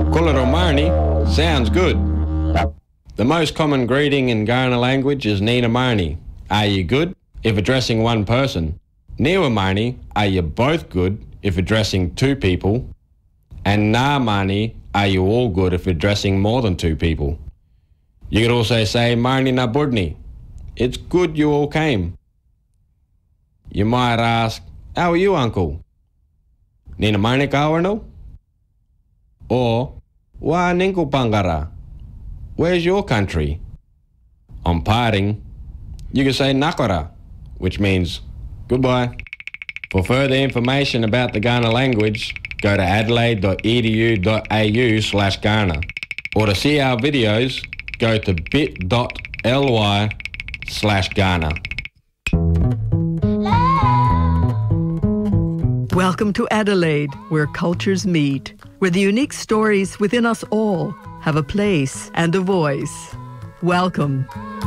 Kularomani sounds good. The most common greeting in Kaurna language is Nina Marni, are you good, if addressing one person. Niwa Marni, are you both good, if addressing two people. And Na Marni, are you all good, if addressing more than two people. You could also say Marni na Budni, it's good you all came. You might ask, how are you, uncle? Nina Marni Kaurno? Or, Wa Ninku Pangara? Where's your country? On parting, you can say Nakara, which means goodbye. For further information about the Kaurna language, go to adelaide.edu.au/Kaurna. Or to see our videos, go to bit.ly/Kaurna. Welcome to Adelaide, where cultures meet, where the unique stories within us all have a place and a voice. Welcome.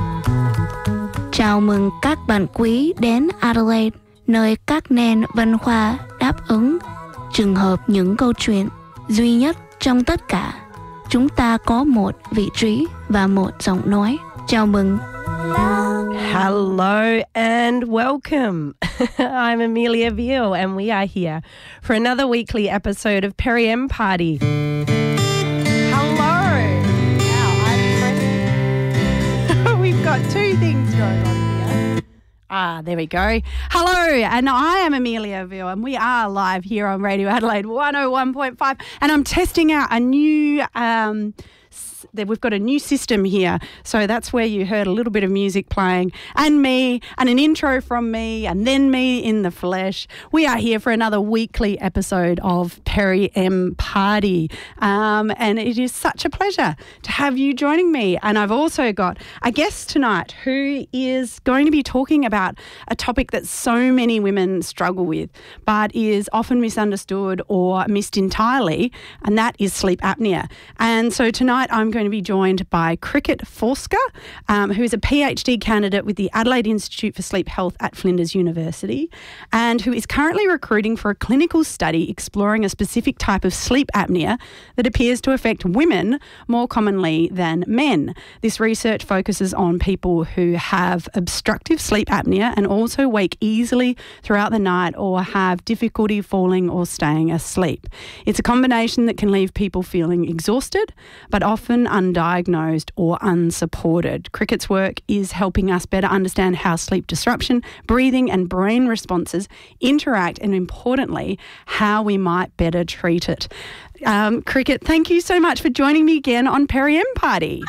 Chào mừng các bạn quý đến Adelaide, nơi các nền văn hóa đáp ứng, trường hợp những câu chuyện duy nhất trong tất cả. Chúng ta có một vị trí và một giọng nói. Chào mừng. Hello and welcome. I'm Amelia Veal and we are here for another weekly episode of Perry M Party. Hello. Wow, I'm present. We've got two things going on here. There we go. Hello, and I am Amelia Veal and we are live here on Radio Adelaide 101.5 and I'm testing out a new we've got a new system here, so that's where you heard a little bit of music playing and me and an intro from me and then me in the flesh. We are here for another weekly episode of Perry M Party, and it is such a pleasure to have you joining me. And I've also got a guest tonight who is going to be talking about a topic that so many women struggle with but is often misunderstood or missed entirely, and that is sleep apnea. And so tonight I'm going to be joined by Cricket Forsker, who is a PhD candidate with the Adelaide Institute for Sleep Health at Flinders University and who is currently recruiting for a clinical study exploring a specific type of sleep apnea that appears to affect women more commonly than men. This research focuses on people who have obstructive sleep apnea and also wake easily throughout the night or have difficulty falling or staying asleep. It's a combination that can leave people feeling exhausted, but often undiagnosed or unsupported. Cricket's work is helping us better understand how sleep disruption, breathing and brain responses interact and, importantly, how we might better treat it. Cricket, thank you so much for joining me again on Perry M Party.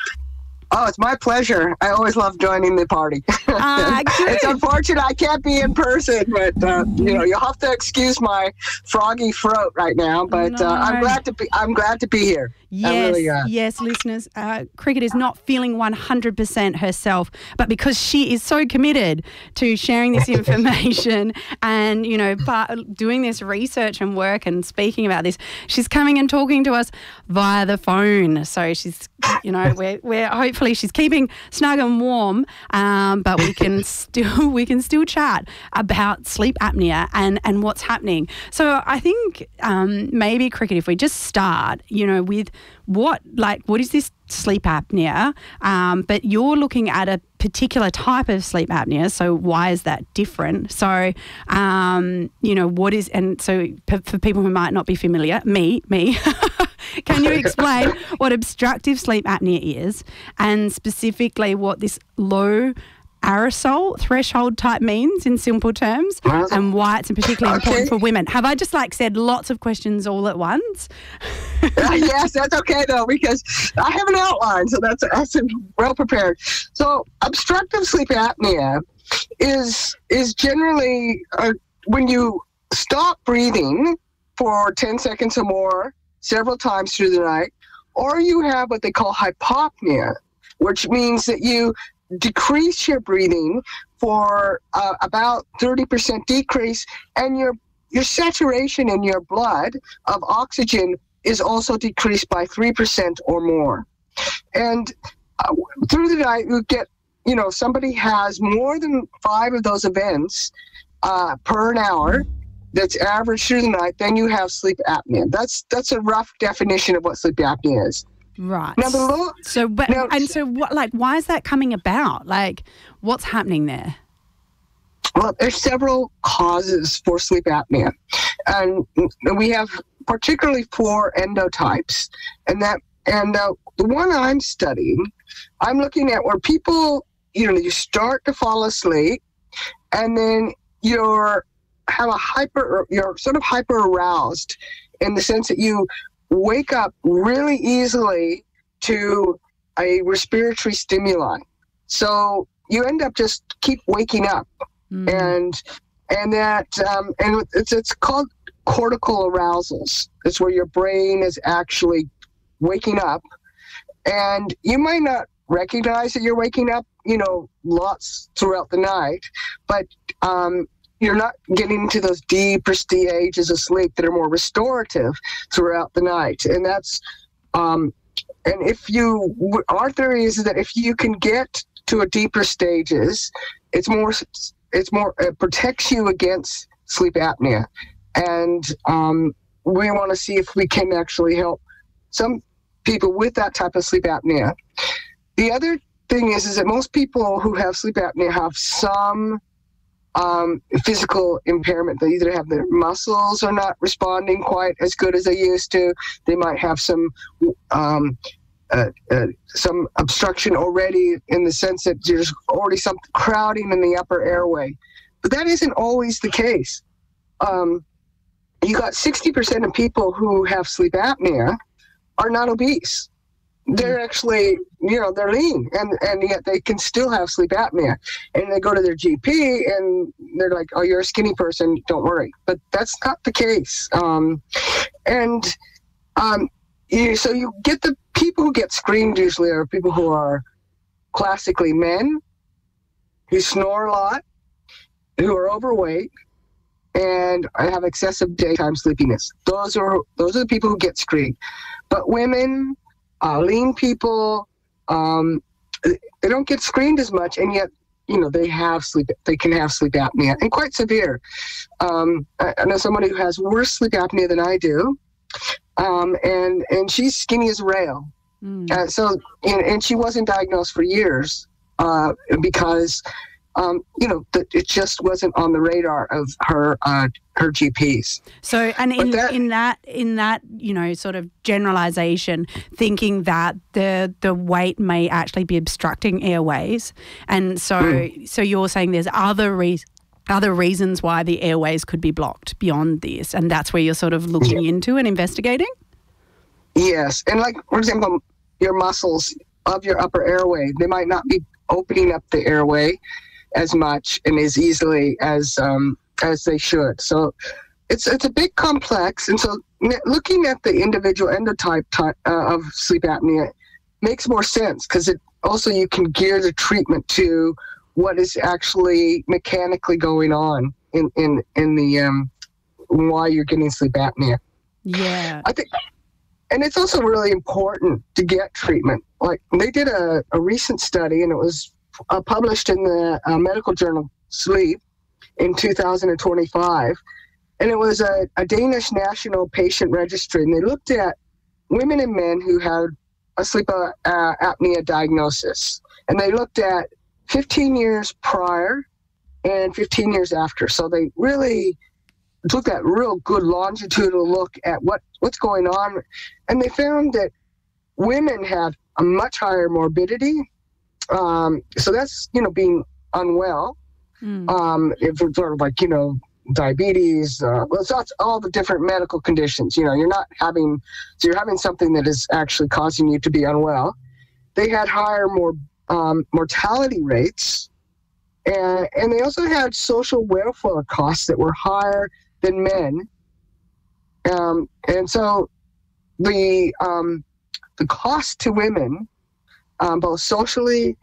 Oh, it's my pleasure. I always love joining the party. It's unfortunate I can't be in person, but you'll have to excuse my froggy throat right now. But no. I'm glad to be here. Yes, listeners. Cricket is not feeling 100% herself, but because she is so committed to sharing this information and doing this research and work and speaking about this, she's coming and talking to us via the phone. So she's, we're hopefully she's keeping snug and warm, but we can still chat about sleep apnea and what's happening. So I think maybe, Cricket, if we just start, with what is this sleep apnea? But you're looking at a particular type of sleep apnea. So why is that different? So, what is, and so for people who might not be familiar, me, can you explain what obstructive sleep apnea is and specifically what this low aerosol threshold type means in simple terms and why it's particularly important for women? Have I just said lots of questions all at once? Yes, that's okay though, because I have an outline, so that's well prepared. So obstructive sleep apnea is generally when you stop breathing for 10 seconds or more several times through the night, or you have what they call hypopnea, which means that you decrease your breathing for about 30% decrease, and your saturation in your blood of oxygen is also decreased by 3% or more. And through the night, you get, somebody has more than 5 of those events per an hour, that's average through the night, then you have sleep apnea. That's a rough definition of what sleep apnea is. Right. Now, so what? Like, why is that coming about? Like, what's happening there? Well, there's several causes for sleep apnea, and we have particularly 4 endotypes. And the one I'm studying, I'm looking at where people, you start to fall asleep, and then you're sort of hyper aroused in the sense that you wake up really easily to a respiratory stimuli. So you end up just keep waking up. And it's called cortical arousals. It's where your brain is actually waking up, and you might not recognize that you're waking up, lots throughout the night, but you're not getting into those deeper stages of sleep that are more restorative throughout the night. And that's our theory is that if you can get to a deeper stages, it protects you against sleep apnea. And we want to see if we can actually help some people with that type of sleep apnea. The other thing is that most people who have sleep apnea have some physical impairment. They either have their muscles are not responding quite as good as they used to. They might have some obstruction already, in the sense that there's already some crowding in the upper airway. But that isn't always the case. You got 60% of people who have sleep apnea are not obese. They're actually, they're lean, and yet they can still have sleep apnea. And they go to their GP, and they're like, "Oh, you're a skinny person, don't worry." But that's not the case. So you get the people who get screened usually are people who are classically men, who snore a lot, who are overweight, and have excessive daytime sleepiness. Those are the people who get screened. But women, lean people, they don't get screened as much, and yet they can have sleep apnea, and quite severe. I know somebody who has worse sleep apnea than I do. And she's skinny as a rail. And she wasn't diagnosed for years, because, it just wasn't on the radar of her GPs. So, and in that, sort of generalization, thinking that the weight may actually be obstructing airways. And so you're saying there's other reasons why the airways could be blocked beyond this, and that's where you're sort of looking into and investigating? Yes. And like, for example, your muscles of your upper airway, they might not be opening up the airway as much and as easily as they should. So it's a big complex. And so looking at the individual endotype of sleep apnea makes more sense, because it also, you can gear the treatment to what is actually mechanically going on in the why you're getting sleep apnea. Yeah, I think, and it's also really important to get treatment. Like, they did a recent study, and it was published in the medical journal Sleep in 2025, and it was a Danish national patient registry, and they looked at women and men who had a sleep apnea diagnosis, and they looked at 15 years prior and 15 years after. So they really took that real good longitudinal look at what's going on. And they found that women had a much higher morbidity. So that's, being unwell. If it's sort of like, diabetes, well, so that's all the different medical conditions. You're having something that is actually causing you to be unwell. They had higher mortality rates, and they also had social welfare costs that were higher than men, and so the cost to women, both socially,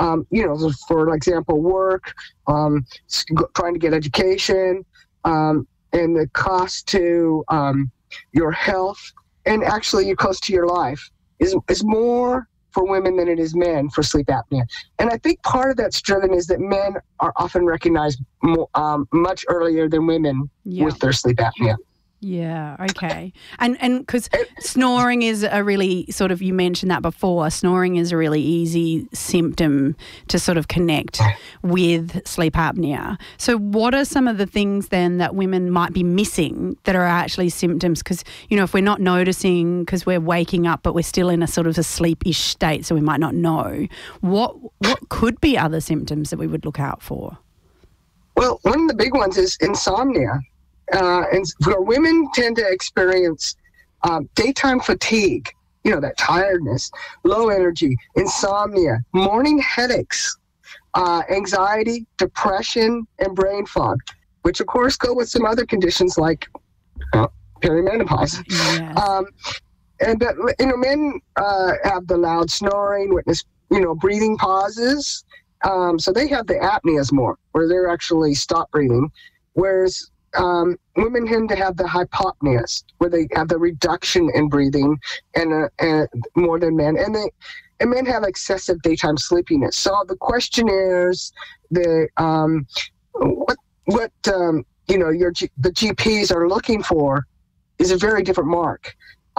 for example, work, trying to get education, and the cost to your health, and actually your cost to your life is more for women than it is men for sleep apnea. And I think part of that's driven is that men are often recognized much earlier than women with their sleep apnea. Yeah, okay. And because snoring is a really sort of, you mentioned that before, snoring is a really easy symptom to sort of connect with sleep apnea. So what are some of the things then that women might be missing that are actually symptoms? Because, you know, if we're not noticing because we're waking up but we're still in a sort of a sleep-ish state, so we might not know, what could be other symptoms that we would look out for? Well, one of the big ones is insomnia. And where women tend to experience daytime fatigue, you know, that tiredness, low energy, insomnia, morning headaches, anxiety, depression, and brain fog, which of course go with some other conditions like perimenopause. Yes. And you know, men have the loud snoring, witness, you know, breathing pauses. So they have the apneas more, where they're actually stop breathing, whereas women tend to have the hypopneas, where they have the reduction in breathing, and more than men. And men have excessive daytime sleepiness. So the questionnaires, the you know, the GPs are looking for is a very different mark.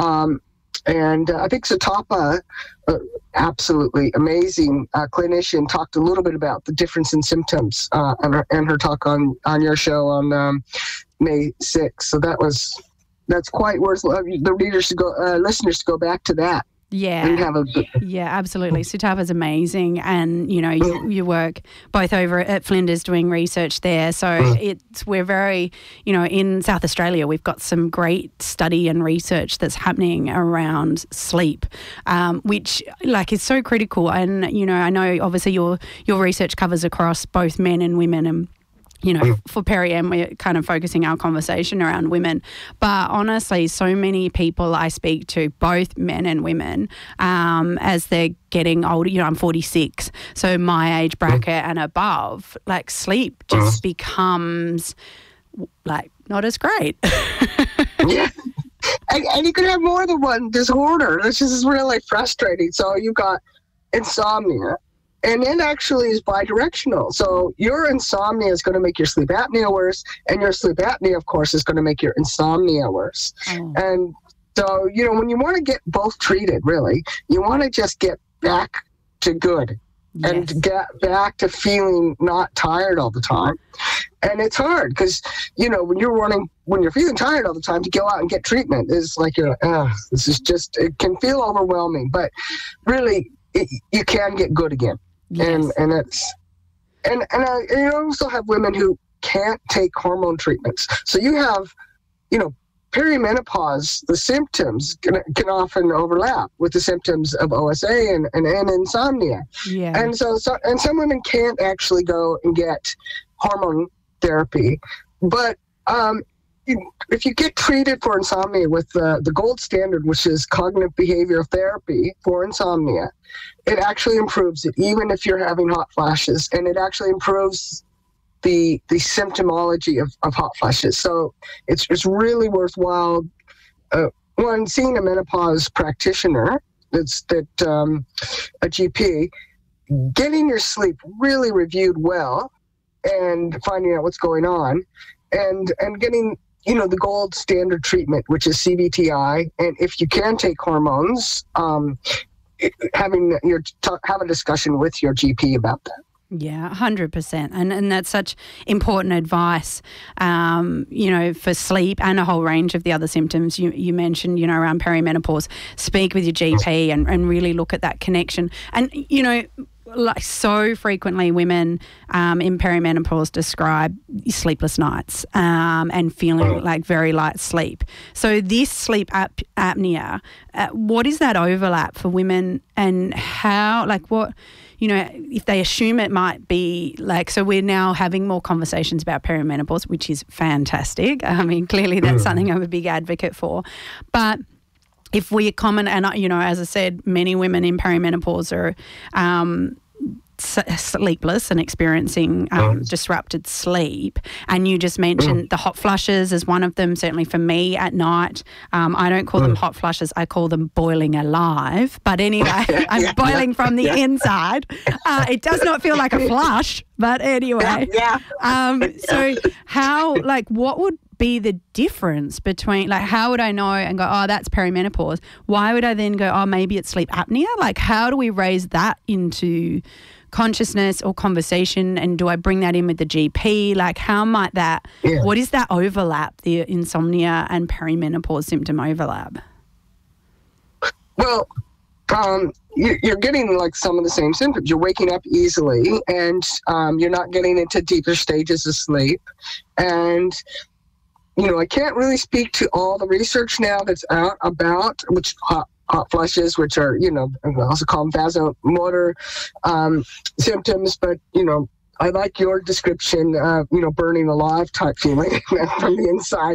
And I think Satapa, absolutely amazing clinician, talked a little bit about the difference in symptoms and her talk on your show on May 6th. So that's quite worth the readers to go, listeners to go back to that. Yeah, and have yeah, absolutely. Sutapa's amazing, and you know you work both over at Flinders doing research there. So we're very, you know, in South Australia we've got some great study and research that's happening around sleep, which like is so critical. And you know, I know obviously your research covers across both men and women, and you know, for Peri M, we're kind of focusing our conversation around women. But honestly, so many people I speak to, both men and women, as they're getting older, you know, I'm 46, so my age bracket and above, like sleep just becomes like not as great. Yeah. And you can have more than one disorder. This is really frustrating. So you've got insomnia. And it actually is bidirectional. So your insomnia is going to make your sleep apnea worse, and your sleep apnea, of course, is going to make your insomnia worse. And so, you know, when you want to get both treated, really, you want to just get back to good and get back to feeling not tired all the time. And it's hard because, you know, when you're feeling tired all the time, to go out and get treatment is like, this is just, it can feel overwhelming, but really you can get good again. Yes. And you also have women who can't take hormone treatments. So you have, you know, perimenopause, the symptoms can often overlap with the symptoms of OSA and insomnia. Yeah. And so some women can't actually go and get hormone therapy. But if you get treated for insomnia with the gold standard, which is cognitive behavioral therapy for insomnia, it actually improves it, even if you're having hot flashes, and it actually improves the symptomology of hot flashes. So it's really worthwhile. One, seeing a menopause practitioner, a GP, getting your sleep really reviewed well, and finding out what's going on, and getting, you know, the gold standard treatment, which is CBTI, and if you can take hormones, have a discussion with your GP about that. Yeah, 100%. And that's such important advice, you know, for sleep and a whole range of the other symptoms you mentioned, you know, around perimenopause. Speak with your GP and really look at that connection. And, you know, like so frequently women in perimenopause describe sleepless nights and feeling like very light sleep. So this sleep apnea, what is that overlap for women, and how, like what, you know, if they assume it might be like, so we're now having more conversations about perimenopause, which is fantastic. I mean, clearly that's something I'm a big advocate for. But if we common, and you know, as I said, many women in perimenopause are sleepless and experiencing disrupted sleep, and you just mentioned the hot flushes as one of them. Certainly for me at night, I don't call them hot flushes, I call them boiling alive, but anyway, I'm boiling from the inside. It does not feel like a flush, but anyway. So how, like, what would be the difference between, like, how would I know and go, oh, that's perimenopause? Why would I then go, oh, maybe it's sleep apnea? Like, how do we raise that into consciousness or conversation, and do I bring that in with the GP? Like, how might that, what is that overlap, the insomnia and perimenopause symptom overlap? Well, you're getting like some of the same symptoms. You're waking up easily, and you're not getting into deeper stages of sleep. And, you know, I can't really speak to all the research now that's out about which hot flushes, which are, you know, also call them vasomotor symptoms. But, you know, I like your description of, you know, burning alive type feeling from the inside.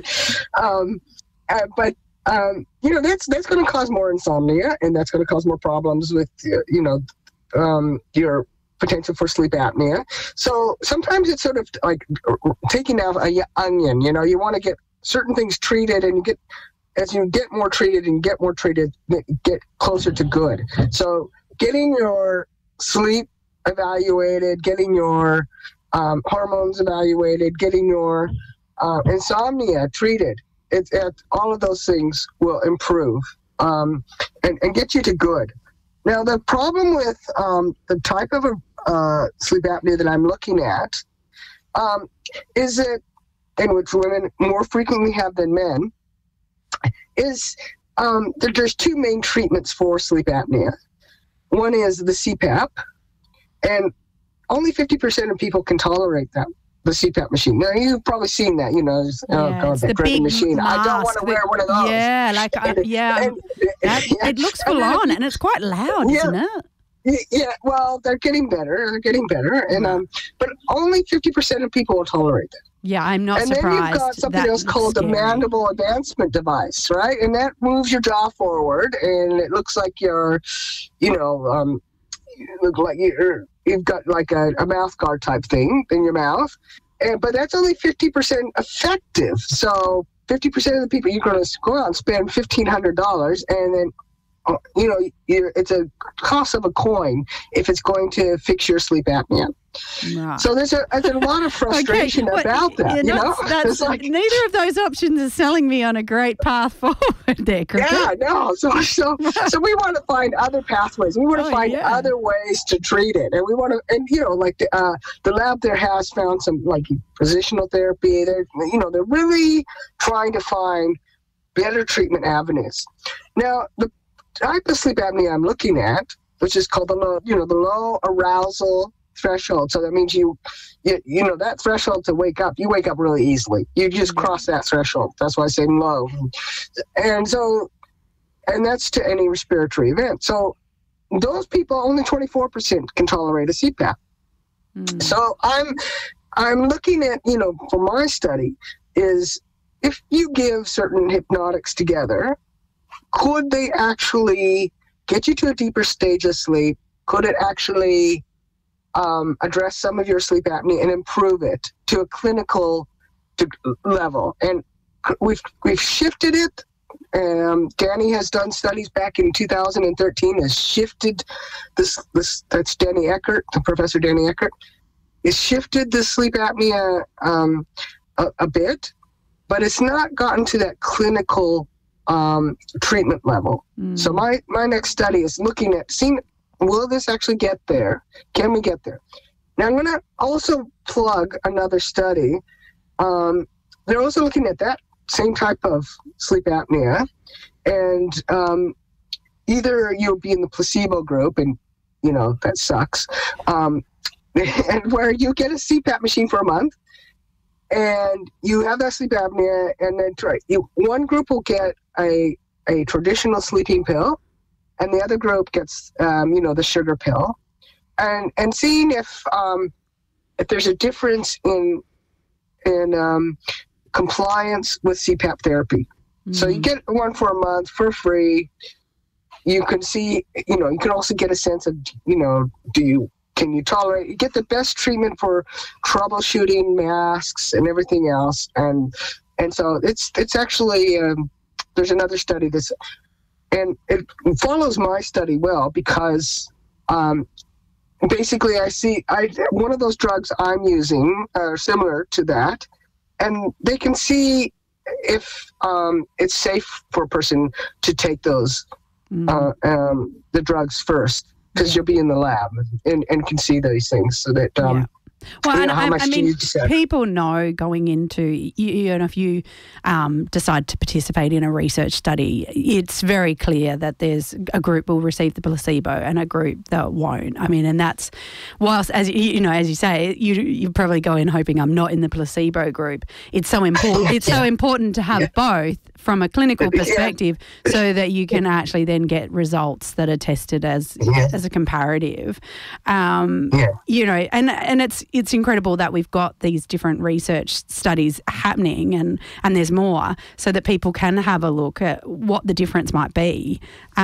You know, that's going to cause more insomnia, and that's going to cause more problems with, you know, your potential for sleep apnea. So sometimes it's sort of like taking out an onion. You know, you want to get certain things treated, and as you get more treated and get more treated, get closer to good. So getting your sleep evaluated, getting your hormones evaluated, getting your insomnia treated, all of those things will improve and get you to good. Now, the problem with the type of sleep apnea that I'm looking at is that, in which women more frequently have than men, is that there's two main treatments for sleep apnea. One is the CPAP, and only 50% of people can tolerate that, the CPAP machine. Now, you've probably seen that, you know, that dreaded machine. I don't want to wear one of those. Yeah, like, it looks full on, and it's quite loud, isn't it? Yeah, well, they're getting better. And but only 50% of people will tolerate that. Yeah, I'm not surprised. And then you've got something else called the mandible advancement device, right? And that moves your jaw forward, and it looks like you're, you know, look like you've got like a mouth guard type thing in your mouth, but that's only 50% effective. So 50% of the people, you're going to go out and spend $1,500, and then, you know, it's a cost of a coin if it's going to fix your sleep apnea. Right. So there's a lot of frustration about that. You know, that's like, neither of those options is selling me on a great path forward there, Cricket. Yeah, no. So we want to find other pathways. We want to find other ways to treat it, and we want to, and you know, like the lab there has found some like positional therapy. They're really trying to find better treatment avenues. Now, the type of sleep apnea I'm looking at, which is called the low arousal threshold. So that means you know that threshold to wake up, you wake up really easily. You just cross that threshold. That's why I say low. And that's to any respiratory event. So those people, only 24% can tolerate a CPAP. So I'm looking at, you know, for my study is if you give certain hypnotics together, could they actually get you to a deeper stage of sleep? Could it actually address some of your sleep apnea and improve it to a clinical level? And we've shifted it. Danny has done studies back in 2013, has shifted this that's Danny Eckert, Professor Danny Eckert, has shifted the sleep apnea a bit, but it's not gotten to that clinical treatment level. So my next study is looking at seeing, will this actually get there? Can we get there? Now I'm going to also plug another study. They're also looking at that same type of sleep apnea, and either you'll be in the placebo group, and you know that sucks, and where you get a CPAP machine for a month, and you have that sleep apnea, and then one group will get a traditional sleeping pill, and the other group gets the sugar pill, and seeing if there's a difference in compliance with CPAP therapy. So you get one for a month for free. You can see, you can also get a sense of, do you can you tolerate? You get the best treatment for troubleshooting masks and everything else, and so it's actually there's another study and it follows my study well because basically one of those drugs I'm using are similar to that, and they can see if it's safe for a person to take those the drugs first, because you'll be in the lab and can see these things, so that well, and I mean, people know going into, if you decide to participate in a research study, it's very clear that there's a group will receive the placebo and a group that won't. I mean, and that's, whilst, as you say, you probably go in hoping I'm not in the placebo group. It's so important. It's so important to have both from a clinical perspective, so that you can actually then get results that are tested as a comparative. And it's incredible that we've got these different research studies happening, and there's more, so that people can have a look at what the difference might be,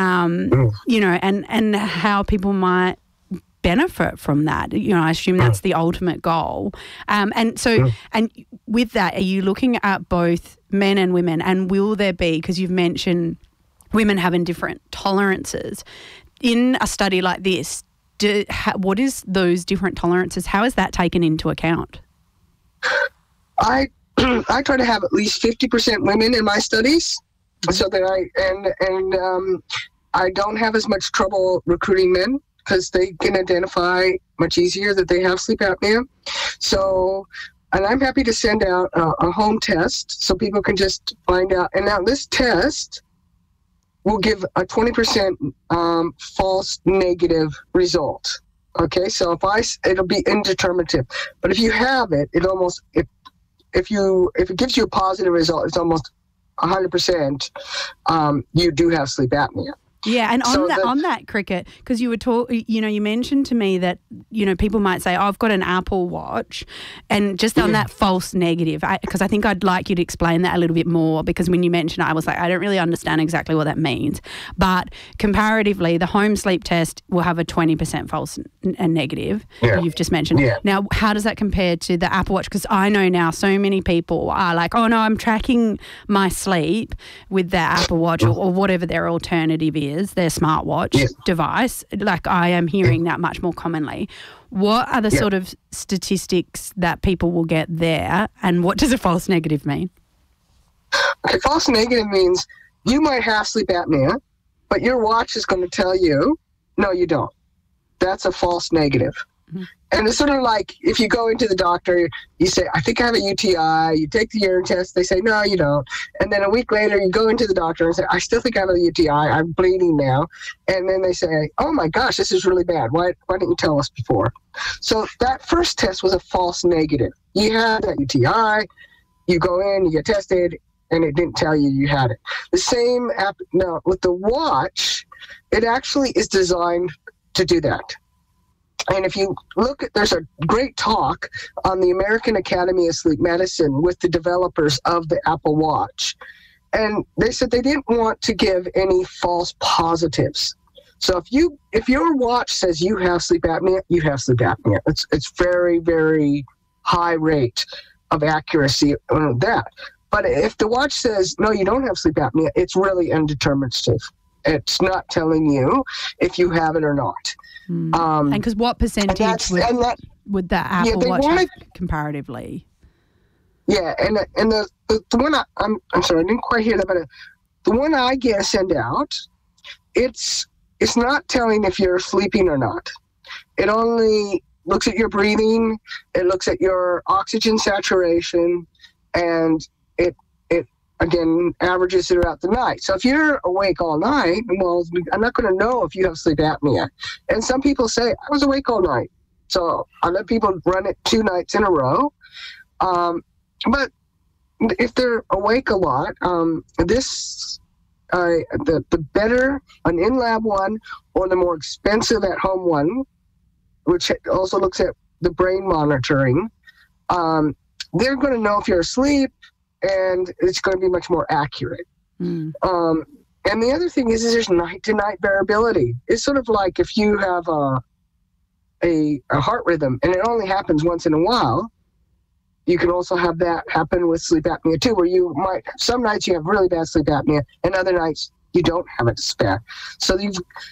and how people might benefit from that. I assume that's the ultimate goal. And with that, are you looking at both men and women? And will there be, because you've mentioned women having different tolerances, in a study like this, what is those different tolerances? How is that taken into account? I try to have at least 50% women in my studies, so that I don't have as much trouble recruiting men, because they can identify much easier that they have sleep apnea. So, and I'm happy to send out a home test so people can just find out. And now this test will give a 20% false negative result. Okay, so it'll be indeterminative. But if you have it, if it gives you a positive result, it's almost 100% you do have sleep apnea. Yeah, and on that, Cricket, because you were you mentioned to me that, people might say, I've got an Apple Watch, and just on that false negative, because I think I'd like you to explain that a little bit more, because when you mentioned it, I was like, I don't really understand exactly what that means. But comparatively, the home sleep test will have a 20% false and negative, you've just mentioned. Yeah. Now, how does that compare to the Apple Watch? Because I know now so many people are like, oh no, I'm tracking my sleep with their Apple Watch or whatever their alternative is, their smartwatch device. Like, I am hearing that much more commonly. What are the sort of statistics that people will get there, and what does a false negative mean? Okay, false negative means you might have sleep apnea, but your watch is going to tell you, no, you don't. That's a false negative. Mm-hmm. And it's sort of like if you go into the doctor, you say, I think I have a UTI. You take the urine test. They say, no, you don't. And then a week later, you go into the doctor and say, I still think I have a UTI. I'm bleeding now. And then they say, oh, my gosh, this is really bad. Why didn't you tell us before? So that first test was a false negative. You had that UTI. You go in, you get tested, and it didn't tell you had it. The same now with the watch, it actually is designed to do that. And if you look at, there's a great talk on the American Academy of Sleep Medicine with the developers of the Apple Watch. And they said they didn't want to give any false positives. So if your watch says you have sleep apnea, you have sleep apnea. It's very, very high rate of accuracy on that. But if the watch says, no, you don't have sleep apnea, it's really indeterminative. It's not telling you if you have it or not. And because what percentage would that Apple Watch have comparatively? Yeah, and the one I'm sorry, I didn't quite hear that, but the one I send out, it's not telling if you're sleeping or not. It only looks at your breathing, it looks at your oxygen saturation, and it again averages it throughout the night. So if you're awake all night, well, I'm not going to know if you have sleep apnea. And some people say, I was awake all night. So I let people run it 2 nights in a row. But if they're awake a lot, the better an in-lab one or the more expensive at-home one, which also looks at the brain monitoring, they're going to know if you're asleep, and it's going to be much more accurate. And the other thing is there's night-to-night variability. It's sort of like if you have a heart rhythm, and it only happens once in a while. You can also have that happen with sleep apnea too, where you might, some nights you have really bad sleep apnea, and other nights you don't have it bad. So